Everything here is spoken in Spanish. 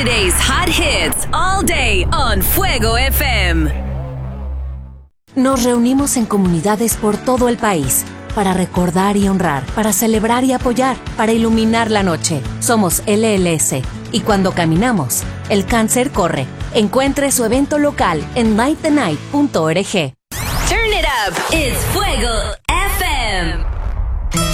Friday's hot hits all day on Fuego FM. Nos reunimos en comunidades por todo el país para recordar y honrar, para celebrar y apoyar, para iluminar la noche. Somos LLS y cuando caminamos, el cáncer corre. Encuentre su evento local en lightthenight.org. Turn it up. It's Fuego